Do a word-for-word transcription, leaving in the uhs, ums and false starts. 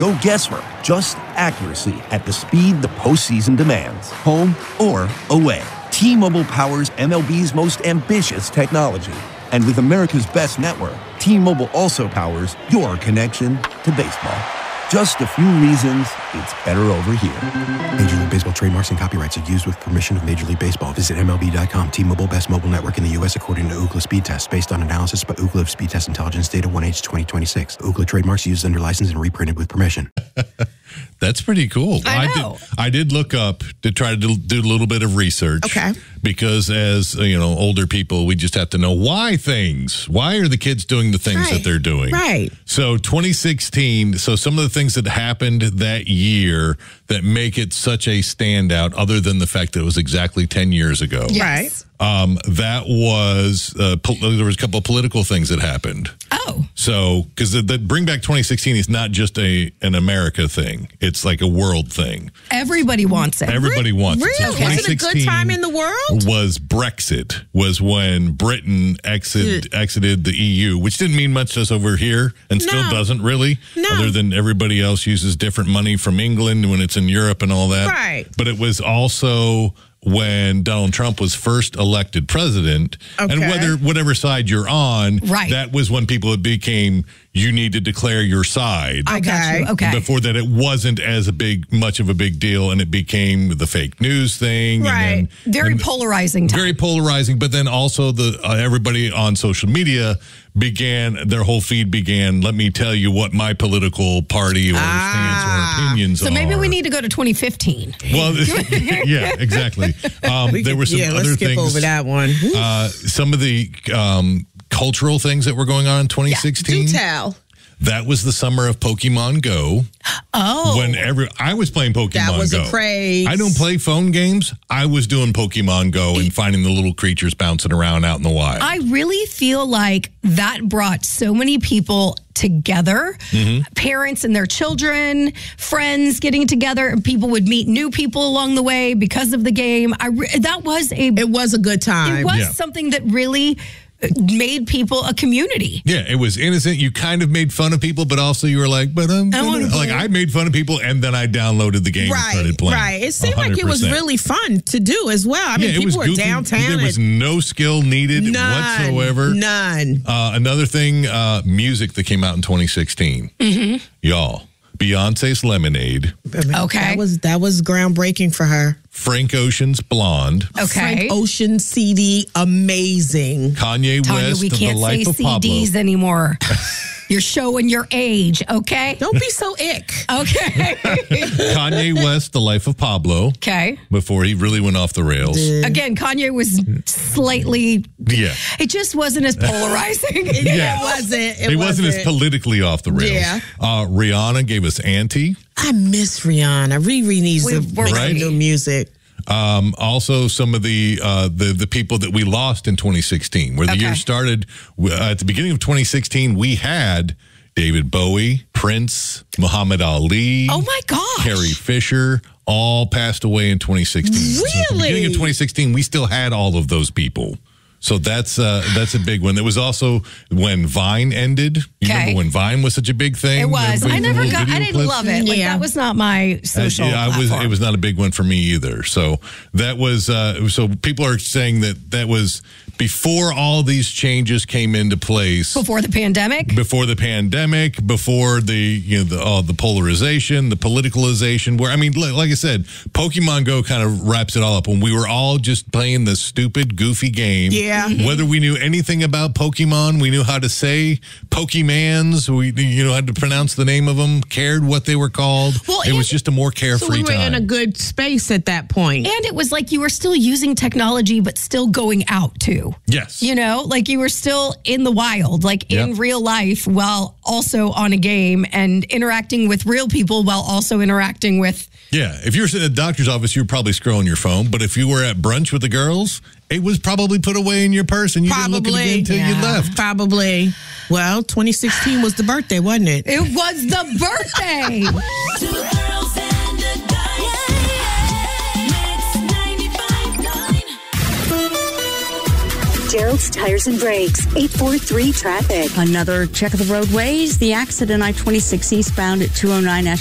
No guesswork, just accuracy at the speed the postseason demands. Home or away. T-Mobile powers M L B's most ambitious technology. And with America's best network, T-Mobile also powers your connection to baseball. Just a few reasons it's better over here. Major League Baseball trademarks and copyrights are used with permission of Major League Baseball. Visit M L B dot com. T-Mobile, best mobile network in the U S according to Ookla Speed Test. Based on analysis by Ookla of Speed Test Intelligence Data one H twenty twenty-six. Ookla trademarks used under license and reprinted with permission. That's pretty cool. I know. I did, I did look up to try to do, do a little bit of research. Okay. Because as, you know, older people, we just have to know why things. Why are the kids doing the things Right. that they're doing? Right. So twenty sixteen, so some of the things that happened that year that make it such a standout, other than the fact that it was exactly ten years ago. Right. Um, that was, uh, pol- there was a couple of political things that happened. Oh. So, because the, the Bring Back twenty sixteen is not just a an America thing; it's like a world thing. Everybody wants it. Everybody wants it. So Really? Was it a good time in the world? Was Brexit? Was when Britain exit, exited the E U, which didn't mean much to us over here, and still No. doesn't really. No. Other than everybody else uses different money from England when it's in Europe and all that. Right. But it was also when Donald Trump was first elected president, and Okay. whether whatever side you're on, Right. that was when people it became you need to declare your side. I got you. Okay. Before that, it wasn't as a big, much of a big deal, and it became the fake news thing. Right. And then, Very and polarizing time. very polarizing. But then also the uh, everybody on social media began their whole feed began. Let me tell you what my political party or stance or opinions so are. maybe we need to go to twenty fifteen. Well, yeah, exactly. Um, there were some yeah, other let's skip things. over that one. Uh, some of the um, cultural things that were going on in twenty sixteen. Do tell. That was the summer of Pokemon Go. Oh. When every I was playing Pokemon That was Go. a craze. I don't play phone games. I was doing Pokemon Go and finding the little creatures bouncing around out in the wild. I really feel like that brought so many people together, Mm-hmm. parents and their children, friends getting together. People would meet new people along the way because of the game. I re- that was a It was a good time. it was Yeah. something that really made people a community. Yeah, it was innocent. You kind of made fun of people, but also you were like, but I'm I wanna gonna, like play. I made fun of people, and then I downloaded the game and Right, started playing. right. It seemed like it was one hundred percent. really fun to do as well. I mean, Yeah, it people was were goofy. downtown. There was and no skill needed none, whatsoever. None. Uh, another thing, uh, music that came out in twenty sixteen. Mm-hmm. Y'all, Beyonce's Lemonade, Okay. That was that was groundbreaking for her. Frank Ocean's Blonde, Okay. Frank Ocean C D, amazing. Kanye Tanya, West, we The can't say Life of C Pablo. Ds anymore. You're showing your age, okay? Don't be so ick. Okay. Kanye West, The Life of Pablo, okay. before he really went off the rails. Again, Kanye was slightly, Yeah. it just wasn't as polarizing. Yeah. It wasn't. It, It wasn't as politically off the rails. Yeah. Uh, Rihanna gave us Auntie. I miss Rihanna. Riri needs We- to we're make ready. new music. Um, also, some of the, uh, the the people that we lost in twenty sixteen, where the Okay. year started uh, at the beginning of twenty sixteen, we had David Bowie, Prince, Muhammad Ali, Oh my gosh. Carrie Fisher, all passed away in twenty sixteen. So at the beginning of Really? twenty sixteen, we still had all of those people. So that's uh, that's a big one. There was also when Vine ended. You Okay. remember when Vine was such a big thing? It was. Everybody I did never little got, I video didn't clips. love it. Like, Yeah. that was not my Uh, social yeah, I was. platform. It was not a big one for me either. So that was. Uh, so people are saying that that was before all these changes came into place. Before the pandemic. Before the pandemic, before the you know the uh, the polarization, the politicalization. Where I mean, like, like I said, Pokemon Go kind of wraps it all up. When we were all just playing this stupid, goofy game. Yeah. Whether we knew anything about Pokemon, we knew how to say Pokemans. We you know had to pronounce the name of them. Cared what they were called. Well, it and- was just a more carefree So we were time. in a good space at that point. And it was like you were still using technology, but still going out too. Yes. You know, like you were still in the wild, like in Yep. real life, while also on a game and interacting with real people while also interacting with. Yeah. If you were sitting at a doctor's office, you were probably scrolling your phone. But if you were at brunch with the girls, it was probably put away in your purse and you didn't look at it Probably. again until you Yeah. left. Probably. Well, twenty sixteen was the birthday, wasn't it? It was the birthday. Two girls and a guy. Mix ninety-five point nine. Gerald's Tires and Brakes, eight four three traffic. Another check of the roadways. The accident I twenty-six eastbound at two oh nine